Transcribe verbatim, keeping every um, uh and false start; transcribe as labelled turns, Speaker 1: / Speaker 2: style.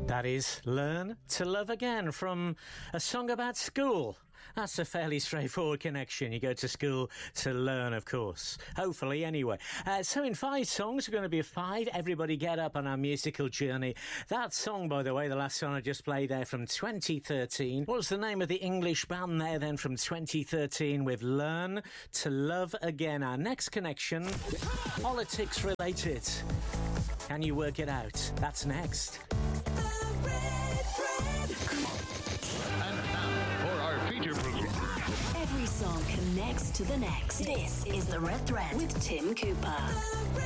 Speaker 1: That is Learn to Love Again from a song about school. That's a fairly straightforward connection. You go to school to learn, of course. Hopefully, anyway. Uh, so in five songs, we're going to be five. Everybody get up on our musical journey. That song, by the way, the last song I just played there from twenty thirteen. What was the name of the English band there then from twenty thirteen with Learn to Love Again? Our next connection, politics related. Can you work it out? That's next.
Speaker 2: Every song connects to the next. This is The Red Thread with Tim Cooper.